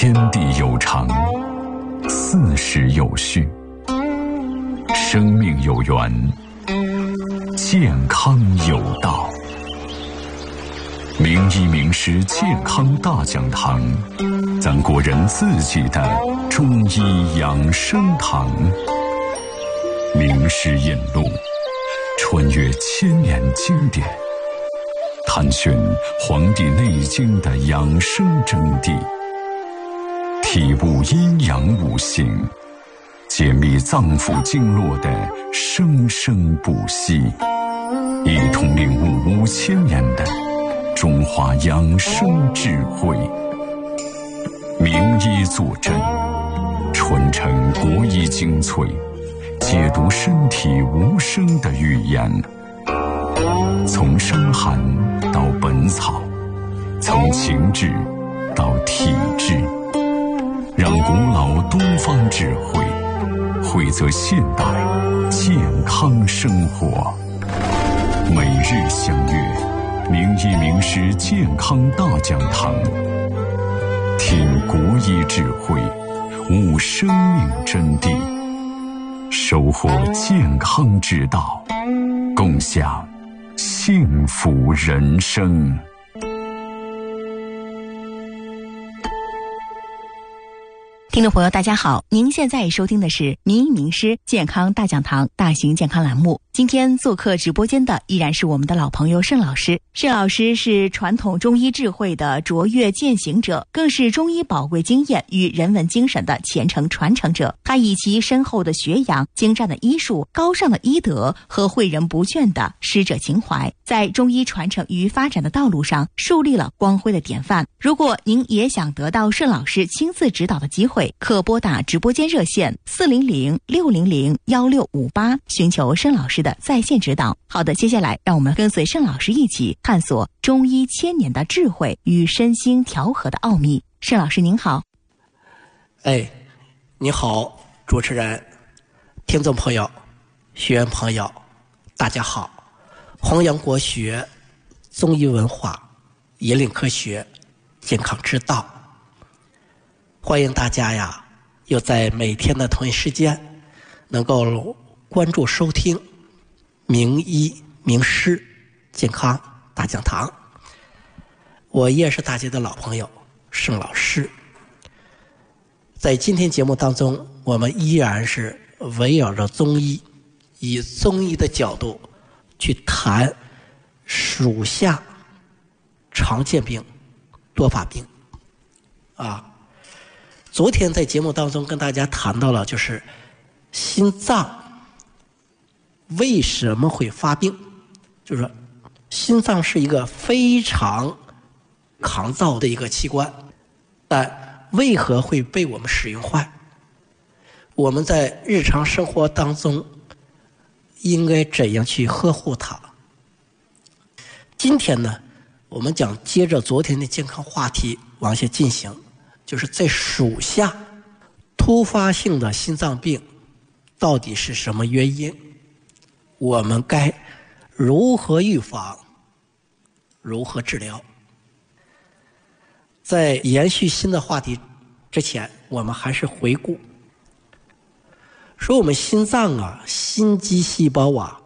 天地有常，四时有序，生命有源，健康有道。名医名师健康大讲堂，咱国人自己的中医养生堂。名师引路，穿越千年经典，探寻《黄帝内经》的养生真谛，体悟阴阳五行，解密脏腑经络的生生不息，一同领悟5000年的中华养生智慧。名医坐镇，传承国医精粹，解读身体无声的语言。从伤寒到本草，从情志到体质，让古老东方智慧汇泽现代健康生活。每日相约名医名师健康大讲堂，听国医智慧，悟生命真谛，收获健康之道，共享幸福人生。 听众朋友大家好，您现在收听的是名医名师健康大讲堂大型健康栏目。今天做客直播间的依然是我们的老朋友盛老师。盛老师是传统中医智慧的卓越践行者，更是中医宝贵经验与人文精神的虔诚传承者。他以其深厚的学养、精湛的医术、高尚的医德和诲人不倦的师者情怀，在中医传承与发展的道路上树立了光辉的典范。如果您也想得到盛老师亲自指导的机会，可拨打直播间热线400-600-1658，寻求盛老师的在线指导。好的，接下来让我们跟随盛老师一起探索中医1000年的智慧与身心调和的奥秘。盛老师您好。 你好，主持人，听众朋友，学员朋友，大家好。弘扬国学，中医文化，引领科学，健康之道。欢迎大家呀，又在每天的同一时间能够关注收听名医名师健康大讲堂。我也是大家的老朋友盛老师。在今天节目当中，我们依然是围绕着中医，以中医的角度去谈属下常见病、多发病昨天在节目当中跟大家谈到了，就是心脏为什么会发病，就是说心脏是一个非常抗造的一个器官，但为何会被我们使用坏？我们在日常生活当中应该怎样去呵护它？今天呢，我们讲接着昨天的健康话题往下进行，就是在属下突发性的心脏病到底是什么原因？我们该如何预防？如何治疗？在延续新的话题之前，我们还是回顾说我们心脏心肌细胞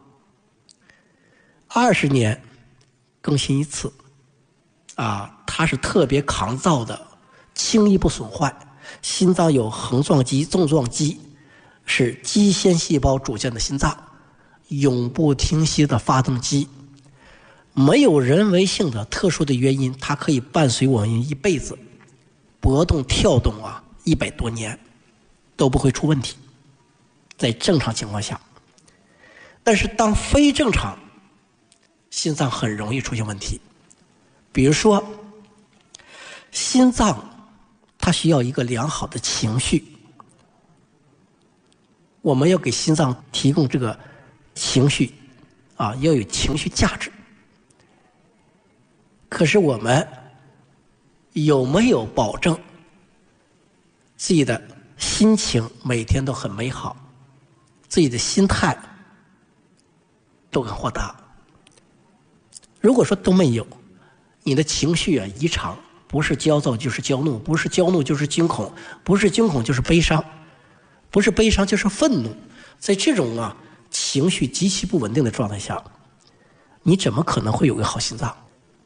20年更新一次它是特别抗造的，轻易不损坏。心脏有横状肌、纵状肌，是肌纤细胞组建的心脏，永不停息的发动机。没有人为性的特殊的原因，它可以伴随我们一辈子，搏动跳动100多年都不会出问题，在正常情况下。但是当非正常，心脏很容易出现问题。比如说心脏它需要一个良好的情绪，我们要给心脏提供这个情绪要有情绪价值。可是我们有没有保证自己的心情每天都很美好，自己的心态都很豁达？如果说都没有，你的情绪异常， 不是焦躁就是焦怒，不是焦怒就是惊恐，不是惊恐就是悲伤，不是悲伤就是愤怒。在这种情绪极其不稳定的状态下，你怎么可能会有个好心脏？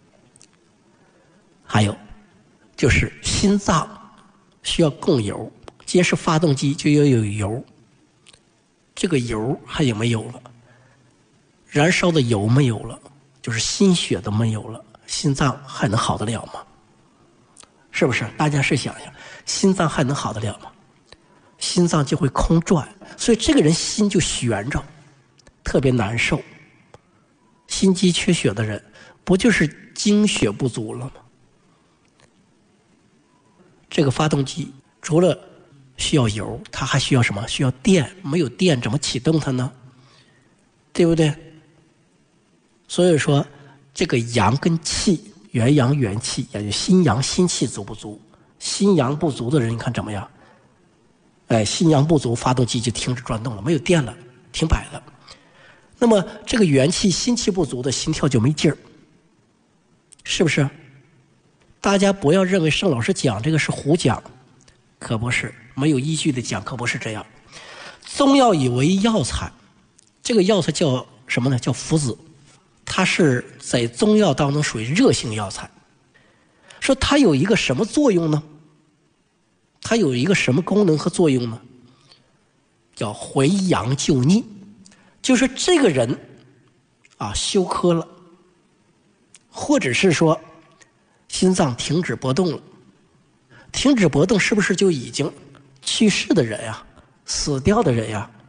还有就是心脏需要供油，既然是发动机就要有油，这个油还有没有了？燃烧的油没有了，就是心血都没有了，心脏还能好得了吗？是不是？大家试想一下，心脏还能好得了吗？心脏就会空转，所以这个人心就悬着，特别难受。心肌缺血的人，不就是精血不足了吗？这个发动机除了需要油，它还需要什么？需要电，没有电怎么启动它呢？对不对？所以说这个阳跟气，元阳元气，也就心阳心气足不足？心阳不足的人，你看怎么样？心阳不足，发动机就停止转动了，没有电了，停摆了。那么这个元气心气不足的，心跳就没劲儿，是不是？大家不要认为盛老师讲这个是胡讲，可不是，没有依据的讲，可不是这样。中药以为药材，这个药材叫什么呢？叫附子，它是在中药当中属于热性药材。说它有一个什么作用呢？它有一个什么功能和作用呢？叫回阳救逆，就是这个人休克了，或者是说心脏停止搏动了。停止搏动是不是就已经去世的人呀，死掉的人呀，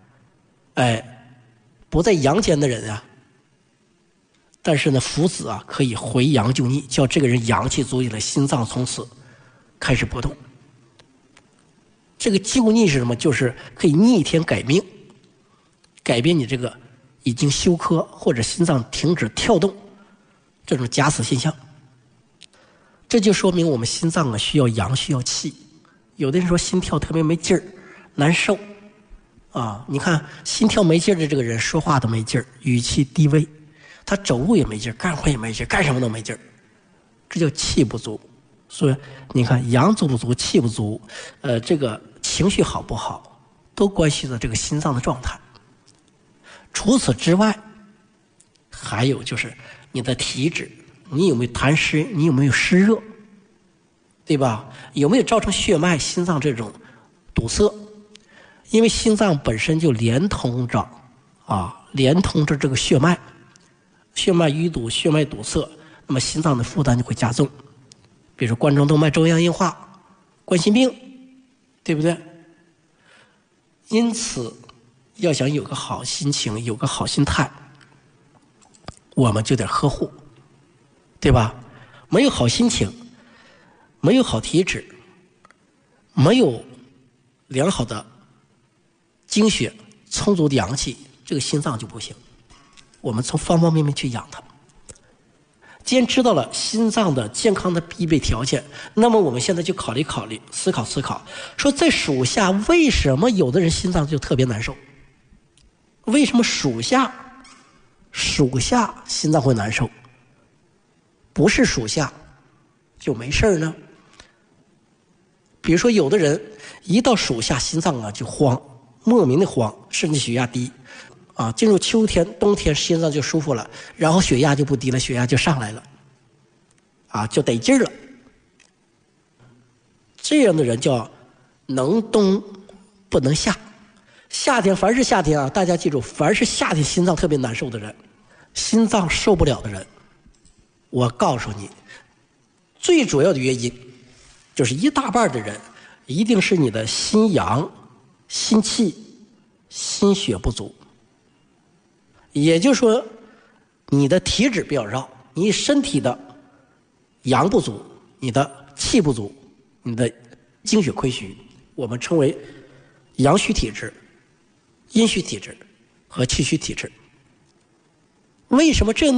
不在阳间的人呀？但是呢，附子可以回阳救逆，叫这个人阳气足以了，心脏从此开始搏动。这个救逆是什么？就是可以逆天改命，改变你这个已经休克或者心脏停止跳动这种假死现象。这就说明我们心脏需要阳，需要气。有的人说心跳特别没劲儿，难受你看心跳没劲儿的这个人说话都没劲儿，语气低微，他走路也没劲儿，干活也没劲儿，干什么都没劲儿，这叫气不足。所以你看阳足不足，气不足，这个情绪好不好都关系到这个心脏的状态。除此之外，还有就是你的体质，你有没有痰湿，你有没有湿热，对吧？有没有造成血脉心脏这种堵塞？因为心脏本身就连通着这个血脉，血脉淤堵，血脉堵塞，那么心脏的负担就会加重。比如冠状动脉粥样硬化、冠心病，对不对？因此要想有个好心情，有个好心态，我们就得呵护，对吧？没有好心情，没有好体质，没有良好的精血、充足的阳气，这个心脏就不行。我们从方方面面去养它。既然知道了心脏的健康的必备条件，那么我们现在就考虑考虑，思考思考，说在属下为什么有的人心脏就特别难受？为什么属下心脏会难受，不是属下就没事呢？比如说有的人一到属下心脏就慌，莫名的慌，甚至血压低进入秋天冬天心脏就舒服了，然后血压就不低了，血压就上来了就得劲儿了。这样的人叫能冬不能夏。夏天，凡是夏天大家记住，凡是夏天心脏特别难受的人，心脏受不了的人，我告诉你，最主要的原因就是一大半的人一定是你的心阳、心气、心血不足。也就是说，你的体质比较绕，你身体的阳不足，你的气不足，你的精血亏虚，我们称为阳虚体质、阴虚体质和气虚体质。为什么这样